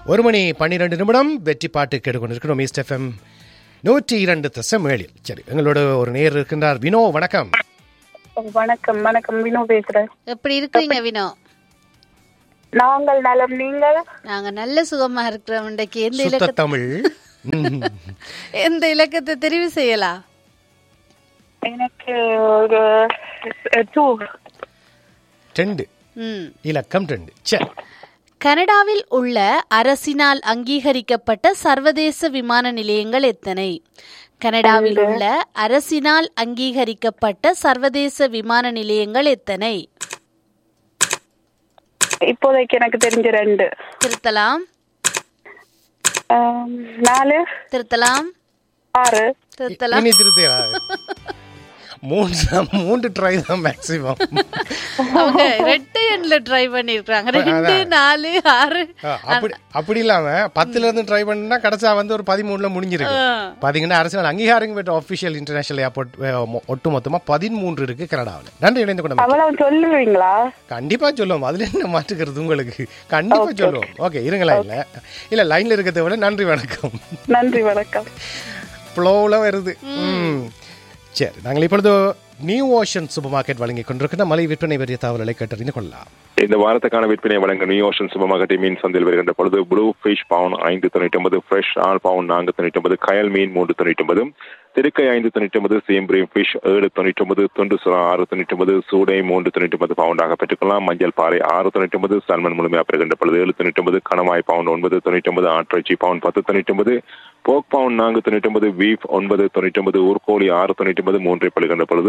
1:12 வெற்றி பாட்டு கேட்டுக்கொண்டிருக்கிறோம். East FM 102.7. சரி, எங்களோட ஒரு நேயர் இருக்கின்றார். வினோ, வணக்கம். வணக்கம். வணக்கம், வினோ பேசுறேன். எப்படி இருக்கீங்க வினோ? நாங்கள் நலம், நீங்கள்? நாங்க நல்ல சுகமா இருக்கிறோம். இன்றைக்கு சுத்த தமிழ் எந்த இலக்கத்தை தெரிவு செய்யலாம்? எனக்கு ஒரு 2 இலக்கம் 2. சரி. கனடாவில் உள்ள அரசினால் அங்கீகரிக்கப்பட்ட சர்வதேச விமான நிலையங்கள் எத்தனை? கனடாவில் உள்ள அரசினால் அங்கீகரிக்கப்பட்ட சர்வதேச விமான நிலையங்கள் எத்தனை? இப்போதைக்கு எனக்கு தெரிஞ்ச 2. திருத்தலாம். 4. திருத்தலாம். 6. திருத்தலாம். 3 ட்ரை தான் மேக்ஸிமம். அவங்க ரெட்டை எண்ல ட்ரை பண்ணிருக்காங்க. 2, 4, 6 அப்படி இல்லாம 10ல இருந்து ட்ரை பண்ணா கடைசியா ஒரு 13ல முடிஞ்சிருக்கு. பாத்தீங்கன்னா அரசியல் அங்கீகாரம் பெற்ற ஆஃபிஷியல் இன்டர்நேஷனல் ஏர்போர்ட் ஒட்டு மொத்தமா 13 இருக்கு கனடாவில். நன்றி, இணைந்து கொண்டு அவ்வளவு சொல்லுவீங்களா? கண்டிப்பா சொல்லுவோம். அதுல என்ன மாற்றுக்கிறது உங்களுக்கு? கண்டிப்பா சொல்லுவோம். ஓகே, இருங்களா? இல்ல லைன்ல இருக்கிறத விட நன்றி, வணக்கம். நன்றி, வணக்கம். ஃப்ளோல வருது. சரி, நாங்கள் இப்பொழுது நியூ ஓஷன் சூப்பர் மார்க்கெட் வழங்கி கொண்டிருக்கிற மலை விற்பனை பெரிய தகவல்களை கேட்டறிந்து கொள்ளலாம். இந்த வாரத்துக்கான விற்பனை வழங்க நியூ ஓஷன் சூப்பர் மார்க்கெட் மீன் சந்தையில் வருகின்ற பொழுது ப்ளூ ஃபிஷ் பவுன் 5.99, ஃப்ரெஷ் ஆல் பவுன் 4.99, கயல் மீன் 3.99, திருக்கை 5.99, சேம்பிரியம் ஃபிஷ் 7.99, துண்டு சுறா 6.99, சூடை 3.99 பவுண்டாக பெற்றுக்கொள்ளலாம். மஞ்சள் பாறை 6.99, சல்மன் முழுமையாக பெறுகின்ற பொழுது 7.99, கணவாய் பவுன் 9.99, ஆட்டிறைச்சி பவுன் 10.99, போக் பவுன் 4.99, பீஃப் 9.99, ஊர்கோழி 6.99, 3 பெறுகின்ற பொழுது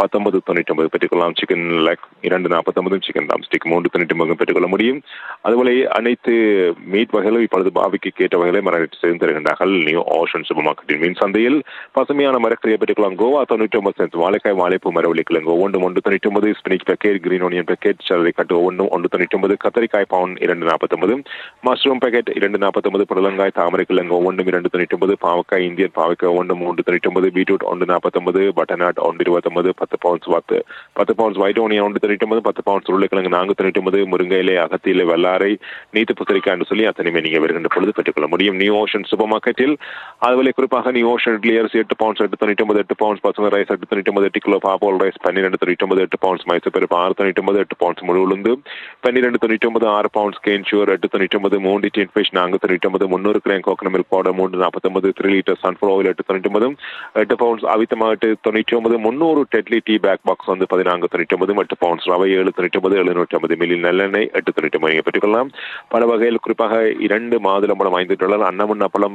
19.99 பெற்றுக்கொள்ளலாம். சிக்கன் லெக் 2.49, சிக்கன் ட்ரம்ஸ்டிக் 3.99 பெற்றுக்கொள்ள முடியும். அதுபோல அனைத்து மீட் வகைகளும் இப்பொழுது பாவிக்கு கேட்ட வகைகளை மரணிட்டு சேர்ந்து தருகின்றார்கள் நியூ ஓஷன் சூப்பர் மார்க்கெட்டின் மீன் சந்தையில். பசுமையான மரக்கறியை பெற்றுக்கலாம். கோவா 99 சென்ட், வாழைக்காய், வாழைப்பூ, மரவள்ளி கிழங்கு ஒவ்வொன்றும் 1.99, spinach packet, green onion packet, சலவை கட்டு ஒவ்வொன்றும் 1.99, கத்தரிக்காய் பவுன் 2.49, மஷ்ரூம் பேக்கெட் 2.49, புடலங்காய், தாமரை கிழங்கு ஒவ்வொன்றும் 2.99, பாவக்காய், இந்தியன் பாவக்காய் ஒவ்வொன்றும் 3.99, beetroot 1.49, butternut 1.29, 10 pounds 10 pounds white onion 1.99, 10 pounds உருளைக்கிழங்கு 4.99, முருங்கையிலே, அகத்தியிலே, வல்லாரை, நீத்து புத்தரிக்காய் என்று சொல்லி அத்தனையுமே நீங்க வருகின்ற பொழுது பெற்றுக்கொள்ள முடியும் நியூ ஓஷன் சூப்பர் மார்க்கெட்டில். அதுபோல குறிப்பாக நியூ ஓஷன் இட்லி அரிசி 8 பவுண்ட்ஸ் 8.99, 8 பவுண்ட்ஸ் பசுமை rice 8.99, 8 kilo பாபோல் rice 12.99, 8 pounds Mysore பருப்பு 6.99, 8 பவுண்ட்ஸ் முழு உளுந்து 12.99, 6 pounds can sugar 8.99, 3 tin fish 4.99, 300 gram coconut milk powder 3.49, 3 litre sunflower oil 8.99, 8 pounds அவித்தமா 8.99, 300 deadly tea back box 14.99, 8 pounds ரவை 7.99, 750 மில்லி நல்லெண்ணெய் 8.99 நீங்க பெற்றுக்கொள்ளலாம். பல வகையில் குறிப்பாக 2 மாதுளம்பழம் $5, அன்னமுன்னா பழம்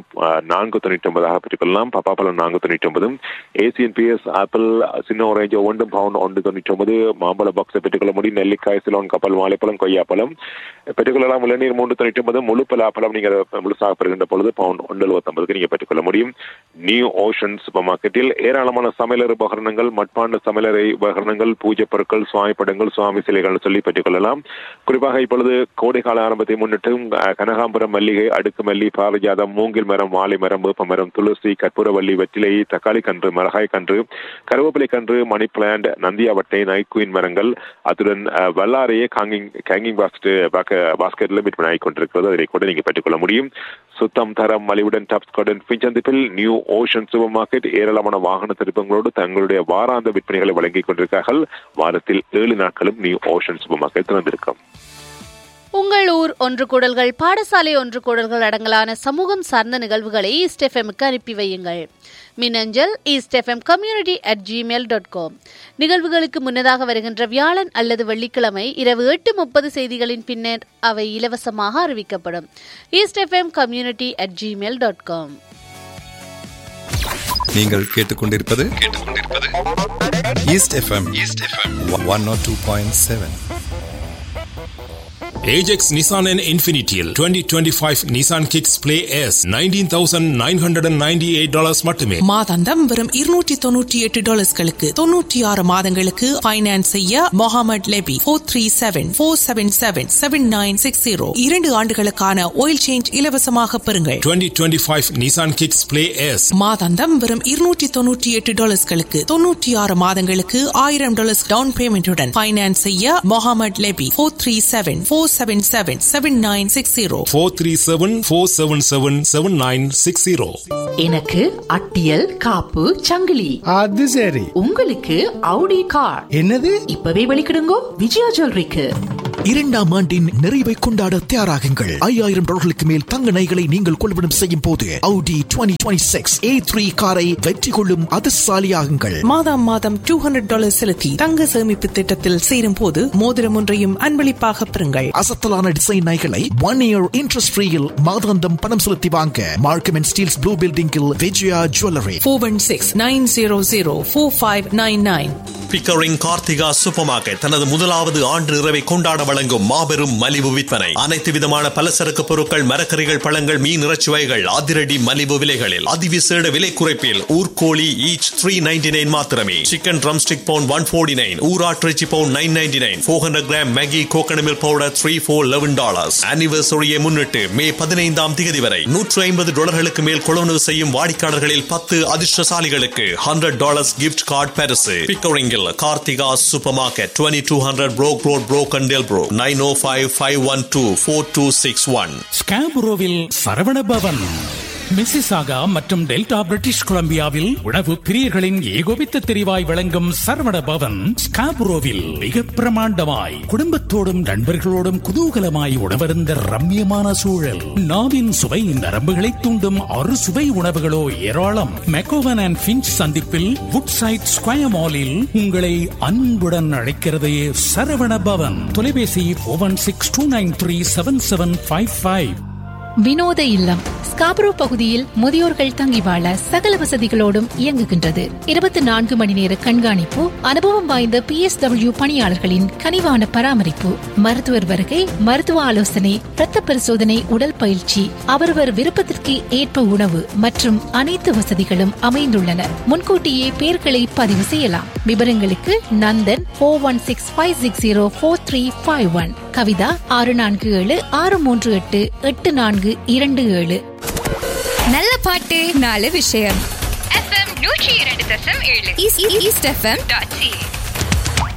4.99 பெற்றுக்கொள்ளலாம். பப்பாப்பழம் 4.99, ஏசிஎன்பிஎஸ் ஆப்பிள் சின்ன ஆரஞ்சு ஒவ்வொன்றும் பவுண்ட் 1.99, மாம்பழ பாக்ஸை பெற்றுக்கொள்ள முடியும். நெல்லிக்காய், சிலோன் கப்பல், வாழைப்பழம், கொய்யாப்பழம் பெற்றுக்கொள்ளலாம். இளநீர் 3.99, முழு பலாப்பழம் நீங்க முழுசாக பெறுகின்ற பொழுது பவுண்ட் 1.79 நீங்க பெற்றுக்கொள்ள முடியும். நியூ ஓஷன் சூப்பர் மார்க்கெட்டில் ஏராளமான சமையலர் உபகரணங்கள், மட்பாண்ட சமையலறை உபகரணங்கள், பூஜை பொருட்கள், சுவாமி படங்கள், சுவாமி சிலைகள் சொல்லி பெற்றுக்கொள்ளலாம். குறிப்பாக இப்பொழுது கோடைகால ஆரம்பத்தை முன்னிட்டு கனகாம்பரம், மல்லிகை, அடுக்கு மல்லி, பாரிஜாதம், மூங்கில் மரம், வாழை மரம், வேப்ப மரம், துளசி, கற்பூரவள்ளி, வெற்றிலை, தக்காளி கன்று, மிளகாய் கன்று, கருவேப்பிலை கன்று, மணி பிளான்ட், நந்தியாவட்டை, நைட் குயின் மரங்கள், அத்துடன் வல்லாரையே ஹேங்கிங் பாஸ்கெட்ல விற்பனை ஆகிக் கொண்டிருக்கிறது. அதை கூட நீங்க பெற்றுக்கொள்ள முடியும். சுத்தம், தரம், மலிவுடன் tops garden பிஞ்சந்திப்பில் new ocean super market ஏராளமான வாகன திருப்பங்களோடு தங்களுடைய வாராந்த விற்பனைகளை வழங்கிக் கொண்டிருக்கிறார்கள். வாரத்தில் 7 நாட்களும் நியூ ஓஷன் சூப்பர் மார்க்கெட் திறந்திருக்கும். உங்கள் ஊர் ஒன்று கூடல்கள், பாடசாலை ஒன்று கூடல்கள் அடங்கலான சமூகம் சார்ந்த நிகழ்வுகளை ஈஸ்ட் எஃப்எம்க்கு அனுப்பி வையுங்கள். மின்னஞ்சல் eastfmcommunity@gmail.com. நிகழ்வுகளுக்கு முன்னதாக வருகின்ற வியாழன் அல்லது வெள்ளிக்கிழமை இரவு 8:30 செய்திகளின் பின்னர் அவை இலவசமாக அறிவிக்கப்படும். eastfmcommunity@gmail.com. நீங்கள் கேட்டுக்கொண்டிருப்பது east FM 102.7. Ajax Nissan and Infinitial 2025 Nissan Kicks Play S $19,998 மட்டுமே. மாதாந்தம் வெறும் $298 96 மாதங்களுக்கு ஃபைனான்ஸ் செய்ய முகமது லெபி 437-477-7960. 2 ஆண்டுகளுக்கான ஆயில் சேஞ்ச் இலவசமாக பெறுங்கள். 2025 Nissan Kicks Play S மாதாந்தம் வெறும் $298 96 மாதங்களுக்கு $1000 டவுன் பேமெண்ட்டுடன் ஃபைனான்ஸ் செய்ய முகமது லெபி 437-477-7960. 437-7960. 437-477-7960. எனக்கு அட்டியல் காப்பு சங்கிலி. அது சரி. உங்களுக்கு Audi கார். என்னது? இப்பவே வெளிக்கிடுங்கோ விஜயா ஜுவல்லரிக்கு. 2ஆம் ஆண்டின் நிறைவை கொண்டாட தயாராகுங்கள். $5000 மேல் தங்க நகைகளை நீங்கள் கொள்வனம் செய்யும் போது Audi 2026 A3 காரை வெற்றி கொள்ளும் அதிர்ஷ்டசாலியாகுங்கள். மாதம் $200 செலுத்தி தங்க சேமிப்பு திட்டத்தில் சேரும் போது மோதிரம் ஒன்றையும் அன்பளிப்பாக பெறுங்கள். அசத்தலான டிசைன் நகைகளை 1 year இன்ட்ரெஸ்ட் ஃப்ரீயில் மாதாந்தம் பணம் செலுத்தி வாங்க மார்க்கம் அண்ட் ஸ்டீல்ஸ் ப்ளூ பில்டிங்கில் Vijaya jewellery. 416-900-4599. Pickering Karthika super market தனது முதலாவது ஆண்டு நிறைவை கொண்டாட வழங்கும் மாபெரும் மலிவு விற்பனை. அனைத்து விதமான பலசரக்கு பொருட்கள், மரக்கறிகள், பழங்கள், மீன், இறைச்சி வகைகள் அதிரடி மலிவு விலைகளில் அதிவிசேட விலை குறைப்பில். ஊர்கோழி ஈச் $3.99 மாத்திரமே. Chicken drumstick bound $149. ஊராட்டிறைச்சி bound $9.99. 400 gram Maggi coconut milk powder $3 for $11. ஆனிவர்சரியை முன்னிட்டு மே 15ஆம் தேதி வரை $150 மேல் கொள்வனவு செய்யும் வாடிக்கையாளர்களில் 10 அதிர்ஷ்டசாலிகளுக்கு $100 கிஃப்ட் கார்டு பரிசு. பிக்கரிங்கில் Karthika super market 2200 Broke Road, Brokendale Bro. 905-512-4261. ஸ்காபுரோவில் Saravana Pawan, Mississauga மற்றும் டெல்டா பிரிட்டிஷ் கொலம்பியாவில் உணவு பிரியர்களின் ஏகோபித்த தெரிவாய் விளங்கும் சரவண பவன் ஸ்காபுரோவில் மிக பிரமாண்டமாய் குடும்பத்தோடும் நண்பர்களோடும் குதூகலமாய் உணவருந்த ரம்மியமான சூழல். நாவின் சுவை நரம்புகளை தூண்டும் அறு சுவை உணவுகளோ ஏராளம். மெக்கோவன் அண்ட் பிஞ்ச் சந்திப்பில் வுட்சைட் ஸ்கொயர் மாலில் உங்களை அன்புடன் அழைக்கிறது சரவண பவன். தொலைபேசி 416-293-7755. வினோத இல்லம் ஸ்காபரோ பகுதியில் முதியோர்கள் தங்கி வாழ சகல வசதிகளோடும் இயங்குகின்றது. 24 மணி நேர கண்காணிப்பு, அனுபவம் வாய்ந்த PSW பணியாளர்களின் கனிவான பராமரிப்பு, மருத்துவர் வருகை, மருத்துவ ஆலோசனை, இரத்த பரிசோதனை, உடல் பயிற்சி, அவரவர் விருப்பத்திற்கு ஏற்ப உணவு மற்றும் அனைத்து வசதிகளும் அமைந்துள்ளன. முன்கூட்டியே பெயர்களை பதிவு செய்யலாம். விவரங்களுக்கு நந்தன் 4165604351, கவிதா 6476388427. நல்ல பாட்டு, நல்ல விஷயம். FM 102.7 east FM.ca.